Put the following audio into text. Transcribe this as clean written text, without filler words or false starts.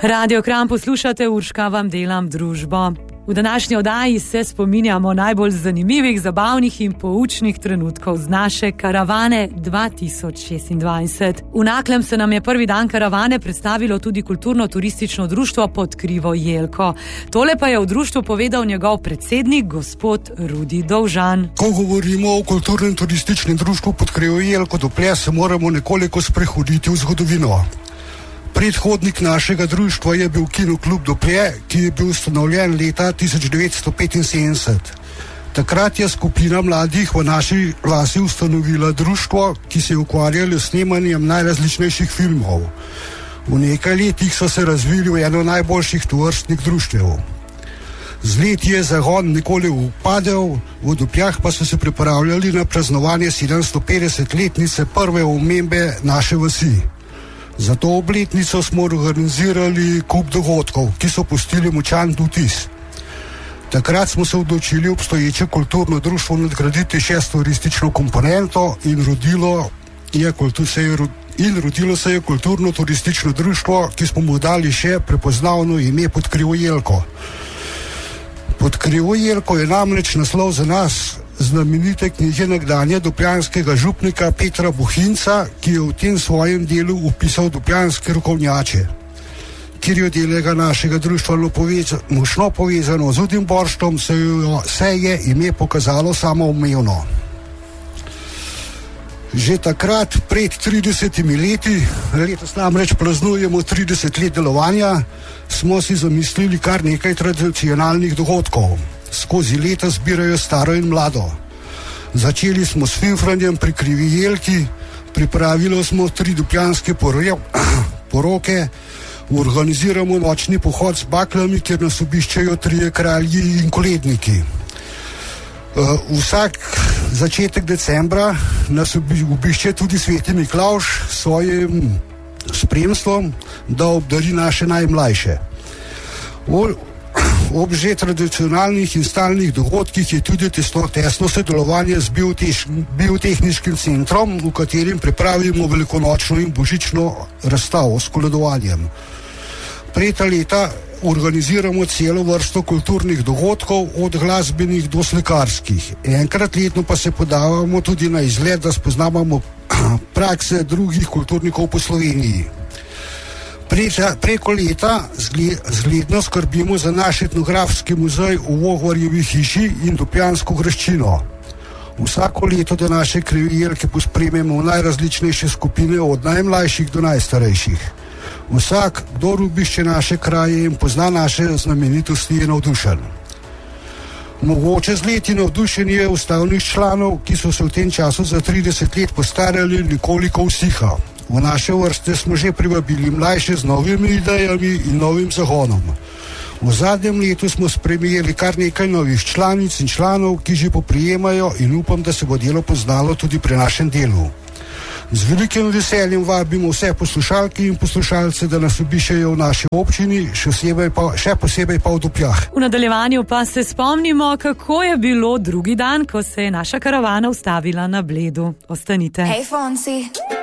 Radio Kranj poslušate, Urška vam delam družbo. V današnji oddaji se spominjamo najbolj zanimivih, zabavnih in poučnih trenutkov z naše karavane 2026. V Naklem se nam je prvi dan karavane predstavilo tudi kulturno-turistično društvo Pod krivo jelko. Tole pa je v društvu povedal njegov predsednik, gospod Rudi Dovžan. Ko govorimo o kulturnem turističnem društvu Pod krivo jelko Doplje, se moramo nekoliko sprehoditi v zgodovino. Predhodnik našega društva je bil Kinoklub Doplje, ki je bil ustanovljen leta 1975. Takrat je skupina mladih v naši vasi ustanovila društvo, ki se je ukvarjalo s snemanjem najrazličnejših filmov. V nekaj letih so se razvili v eno najboljših tovrstnih društev. Z leti je zagon nikoli upadel, v Dopljah pa so se pripravljali na praznovanje 750-letnice prve omembe naše vasi. Za to obletnico smo organizirali kup dogodkov, ki so pustili močan vtis. Takrat smo se odločili obstoječe kulturno društvo nadgraditi še s turistično komponento in rodilo se je kulturno-turistično društvo, ki smo mu dali še prepoznavno ime Pod krivo jelko. Pod krivo jelko je namreč naslov za nas znamenite knjige nekdanje dopljanskega župnika Petra Bohinca, ki je v tem svojem delu opisal dopljanske rokovnjače. Ker je delega našega društva močno povezano z Udimborstom, se je ime pokazalo samoumevno. Že takrat, pred 30 leti, letos namreč praznujemo 30 let delovanja, smo si zamislili kar nekaj tradicionalnih dogodkov. Skozi leta zbirajo staro in mlado. Začeli smo s filmfranjem pri krivi jelki, pripravili smo 3 dopljanske poroke, organiziramo nočni pohod z baklami, kjer nas obiščajo 3 kralji in koledniki. Vsak začetek decembra nas obišče tudi Sveti Miklavž s svojim spremstvom, da obdari naše najmlajše. Ob že tradicionalnih in stalnih dogodkih je tudi tesno sodelovanje z biotehniškim centrom, v katerem pripravimo velikonočno in božično razstavo s koledovanjem. Prejta leta organiziramo celo vrsto kulturnih dogodkov, od glasbenih do slikarskih. Enkrat letno pa se podavamo tudi na izlet, da spoznavamo prakse drugih kulturnikov po Sloveniji. Preko leta zgledno skrbimo za naš etnografski muzej v Vohvarjevi hiši in Dopljansko graščino. Vsako leto do naše krive jelke pospremimo najrazličnejše skupine, od najmlajših do najstarejših. Vsak, kdor obišče naše kraje in pozna naše znamenitosti, je navdušen. Mogoče z leti navdušenje ustavnih članov, ki so se v tem času za 30 let postarali, nekoliko usiha. V naše vrste smo že privabili mlajše z novimi idejami in novim zagonom. V zadnjem letu smo sprejeli kar nekaj novih članic in članov, ki že poprijemajo, in upam, da se bo delo poznalo tudi pri našem delu. Z velikim veseljem vabimo vse poslušalke in poslušalce, da nas obišajo v naši občini, še posebej pa v Dopljah. V nadaljevanju pa se spomnimo, kako je bilo drugi dan, ko se je naša karavana ustavila na Bledu. Ostanite. Hej, Fonsi!